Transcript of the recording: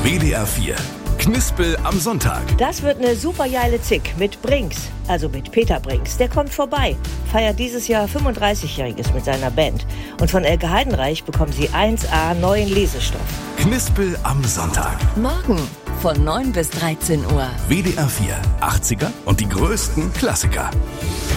WDR 4. Knispel am Sonntag. Das wird eine super geile Zick mit Brinks, also mit Peter Brinks. Der kommt vorbei, feiert dieses Jahr 35-Jähriges mit seiner Band. Und von Elke Heidenreich bekommen Sie 1A neuen Lesestoff. Knispel am Sonntag. Morgen von 9 bis 13 Uhr. WDR 4. 80er und die größten Klassiker.